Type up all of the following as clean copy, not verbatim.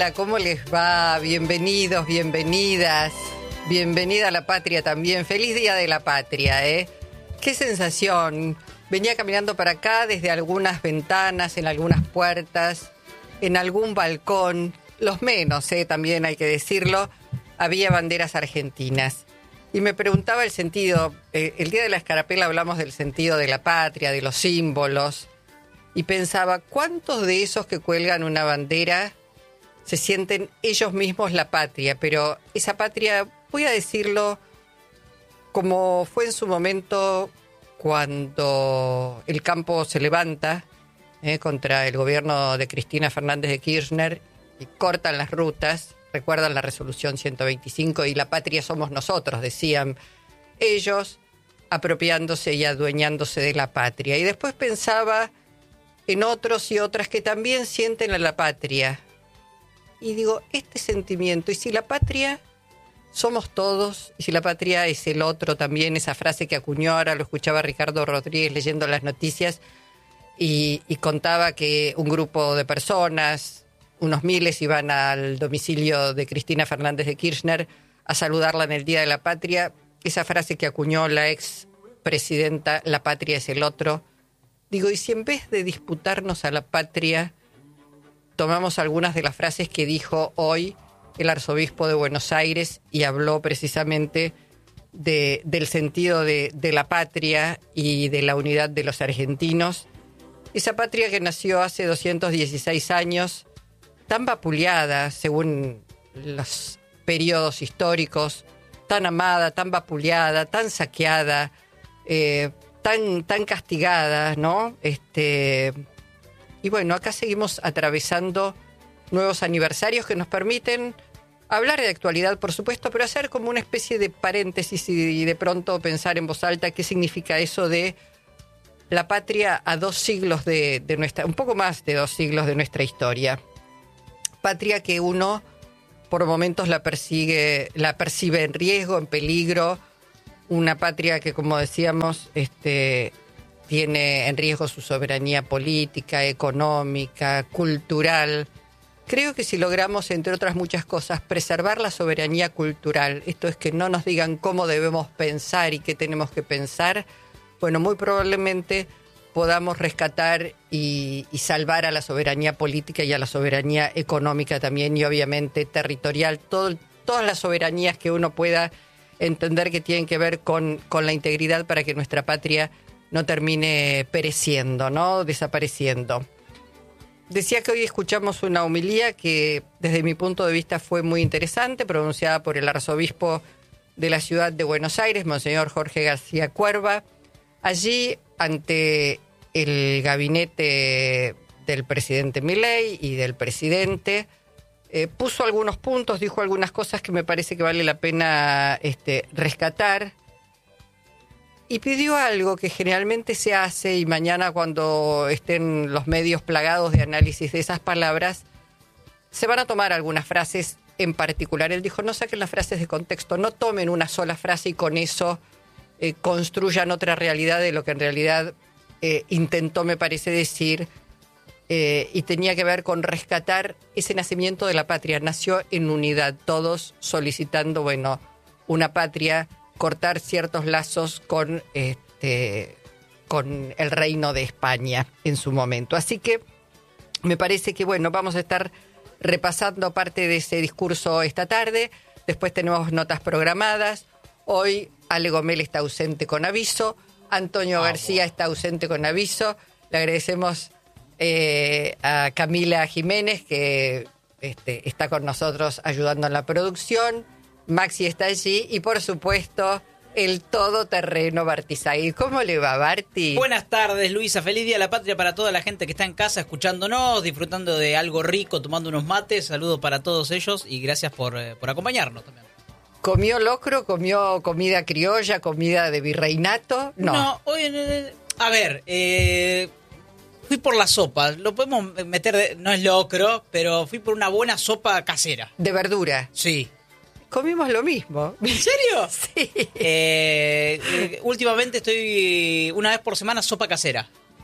Hola, ¿cómo les va? Bienvenidos, bienvenidas. Bienvenida a la patria también. Feliz Día de la Patria, ¿eh? Qué sensación. Venía caminando para acá desde algunas ventanas, en algunas puertas, en algún balcón. Los menos, también hay que decirlo. Había banderas argentinas. Y me preguntaba el sentido. El Día de la Escarapela hablamos del sentido de la patria, de los símbolos. Y pensaba, ¿cuántos de esos que cuelgan una bandera se sienten ellos mismos la patria? Pero esa patria, voy a decirlo, como fue en su momento cuando el campo se levanta contra el gobierno de Cristina Fernández de Kirchner y cortan las rutas. Recuerdan la resolución 125 y la patria somos nosotros, decían ellos, apropiándose y adueñándose de la patria. Y después pensaba en otros y otras que también sienten a la patria. Y digo, este sentimiento, y si la patria somos todos, y si la patria es el otro también, esa frase que acuñó, ahora lo escuchaba Ricardo Rodríguez leyendo las noticias, y contaba que un grupo de personas, unos miles, iban al domicilio de Cristina Fernández de Kirchner a saludarla en el Día de la Patria. Esa frase que acuñó la ex presidenta, la patria es el otro. Digo, y si en vez de disputarnos a la patria, tomamos algunas de las frases que dijo hoy el arzobispo de Buenos Aires y habló precisamente del sentido de la patria y de la unidad de los argentinos. Esa patria que nació hace 216 años, tan vapuleada según los periodos históricos, tan amada, tan vapuleada, tan saqueada, tan castigada, ¿no? Y bueno, acá seguimos atravesando nuevos aniversarios que nos permiten hablar de actualidad, por supuesto, pero hacer como una especie de paréntesis y de pronto pensar en voz alta qué significa eso de la patria a 2 siglos de nuestra, un poco más de 2 siglos de nuestra historia. Patria que uno por momentos la percibe en riesgo, en peligro. Una patria que, como decíamos, tiene en riesgo su soberanía política, económica, cultural. Creo que si logramos, entre otras muchas cosas, preservar la soberanía cultural, esto es que no nos digan cómo debemos pensar y qué tenemos que pensar, bueno, muy probablemente podamos rescatar y salvar a la soberanía política y a la soberanía económica también, y obviamente territorial, todas las soberanías que uno pueda entender que tienen que ver con la integridad para que nuestra patria no termine pereciendo, ¿no? Desapareciendo. Decía que hoy escuchamos una homilía que desde mi punto de vista fue muy interesante, pronunciada por el arzobispo de la ciudad de Buenos Aires, Monseñor Jorge García Cuerva. Allí, ante el gabinete del presidente Milei y del presidente, puso algunos puntos, dijo algunas cosas que me parece que vale la pena rescatar, y pidió algo que generalmente se hace, y mañana cuando estén los medios plagados de análisis de esas palabras, se van a tomar algunas frases en particular. Él dijo, no saquen las frases de contexto, no tomen una sola frase y con eso construyan otra realidad de lo que en realidad intentó, me parece, decir, y tenía que ver con rescatar ese nacimiento de la patria. Nació en unidad, todos solicitando, bueno, una patria, cortar ciertos lazos con el reino de España en su momento. Así que me parece que, bueno, vamos a estar repasando parte de ese discurso esta tarde. Después tenemos notas programadas. Hoy Ale Gomel está ausente con aviso, Antonio García está ausente con aviso. Le agradecemos a Camila Jiménez, que está con nosotros ayudando en la producción. Maxi está allí y, por supuesto, el todoterreno Barty Said. ¿Cómo le va, Barty? Buenas tardes, Luisa. Feliz Día de la Patria para toda la gente que está en casa escuchándonos, disfrutando de algo rico, tomando unos mates. Saludos para todos ellos y gracias por acompañarnos también. ¿Comió locro? ¿Comió comida criolla? ¿Comida de virreinato? No, hoy a ver, fui por la sopa. Lo podemos meter, no es locro, pero fui por una buena sopa casera. ¿De verdura? Sí. Comimos lo mismo. ¿En serio? Sí. Últimamente estoy una vez por semana sopa casera.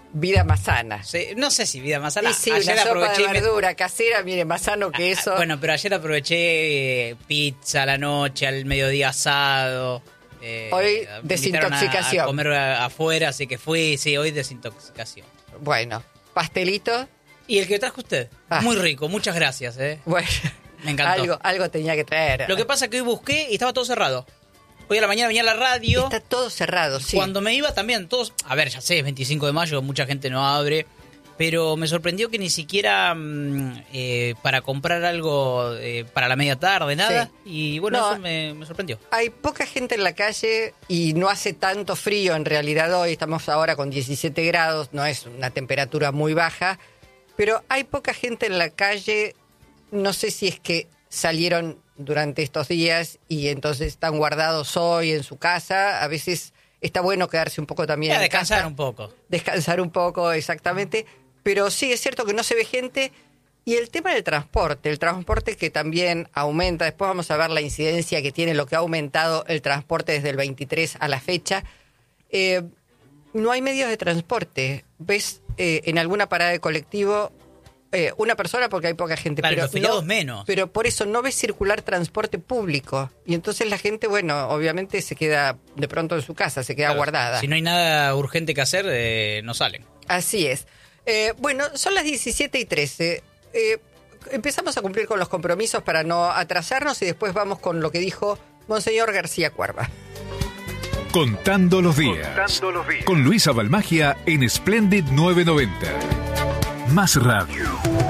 vida más sana. Sí, no sé si vida más sana. Y sí, ayer una sopa aproveché de verdura casera, mire, más sano que eso. Bueno, pero ayer aproveché pizza a la noche, al mediodía asado. Hoy me invitaron desintoxicación. A comer afuera, así que fui, sí, hoy desintoxicación. Bueno, pastelito. ¿Y el que trajo usted? Ah. Muy rico, muchas gracias. Bueno, Me encantó. algo tenía que traer. Lo que pasa es que hoy busqué y estaba todo cerrado. Hoy a la mañana venía a la radio. Está todo cerrado, sí. Cuando me iba también, todos... A ver, ya sé, es 25 de mayo, mucha gente no abre. Pero me sorprendió que ni siquiera para comprar algo para la media tarde, nada. Sí. Y bueno, No, eso me sorprendió. Hay poca gente en la calle y no hace tanto frío en realidad hoy. Estamos ahora con 17 grados, no es una temperatura muy baja. Pero hay poca gente en la calle. No sé si es que salieron durante estos días y entonces están guardados hoy en su casa. A veces está bueno quedarse un poco también en Descansar casa. un poco. Descansar un poco, exactamente. Pero sí, es cierto que no se ve gente. Y el tema del transporte, el transporte que también aumenta. Después vamos a ver la incidencia que tiene lo que ha aumentado el transporte desde el 23 a la fecha. No hay medios de transporte. Ves en alguna parada de colectivo una persona porque hay poca gente. Claro, pero los feriados menos. Pero por eso no ves circular transporte público. Y entonces la gente, bueno, obviamente se queda de pronto en su casa, se queda Claro, guardada. Si no hay nada urgente que hacer, no salen. Así es. Bueno, son las 17:13. Empezamos a cumplir con los compromisos para no atrasarnos y después vamos con lo que dijo Monseñor García Cuerva. Contando los días. Con Luisa Balmagia en Splendid 990. Más radio.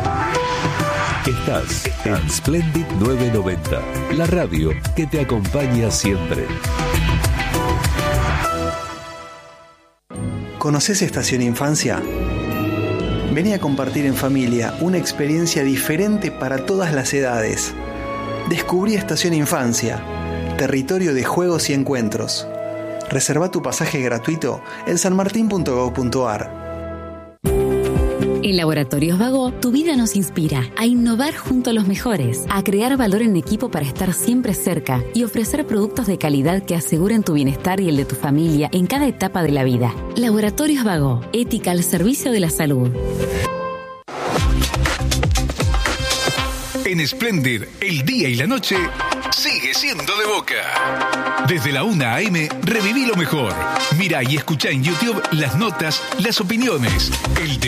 Estás en Splendid 990, la radio que te acompaña siempre. ¿Conoces Estación Infancia? Vení a compartir en familia una experiencia diferente para todas las edades. Descubrí Estación Infancia, territorio de juegos y encuentros. Reserva tu pasaje gratuito en sanmartin.gov.ar. En Laboratorios Vago, tu vida nos inspira a innovar junto a los mejores, a crear valor en equipo para estar siempre cerca y ofrecer productos de calidad que aseguren tu bienestar y el de tu familia en cada etapa de la vida. Laboratorios Vago, ética al servicio de la salud. En Splendid, el día y la noche sigue siendo de Boca. Desde la 1 a.m. reviví lo mejor. Mirá y escuchá en YouTube las notas, las opiniones, el